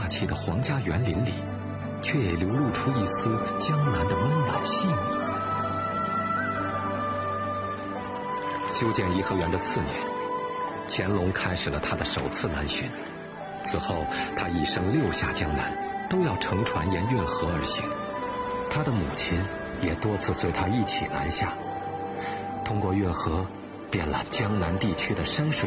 大气的皇家园林里，却也流露出一丝江南的温暖细腻。修建颐和园的次年，乾隆开始了他的首次南巡。此后，他一生6下江南，都要乘船沿运河而行。他的母亲也多次随他一起南下，通过运河，遍览江南地区的山水